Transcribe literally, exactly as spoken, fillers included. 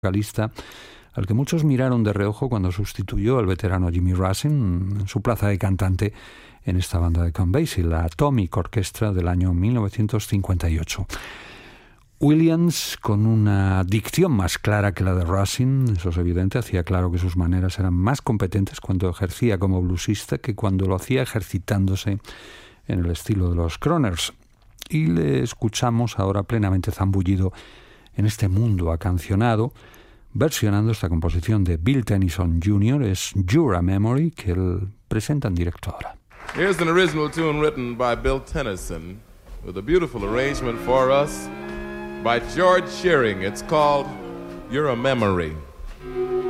vocalista al que muchos miraron de reojo cuando sustituyó al veterano Jimmy Rushing en su plaza de cantante en esta banda de Count Basie, la Atomic Orchestra del año mil novecientos cincuenta y ocho. Williams, con una dicción más clara que la de Rushing, eso es evidente, hacía claro que sus maneras eran más competentes cuando ejercía como bluesista que cuando lo hacía ejercitándose en el estilo de los Crooners. Y le escuchamos ahora plenamente zambullido en este mundo acancionado, versionando esta composición de Bill Tennyson junior, es You're a Memory, que él presenta en directo ahora. Here's an original tune written by Bill Tennyson with a beautiful arrangement for us by George Shearing. It's called You're a Memory.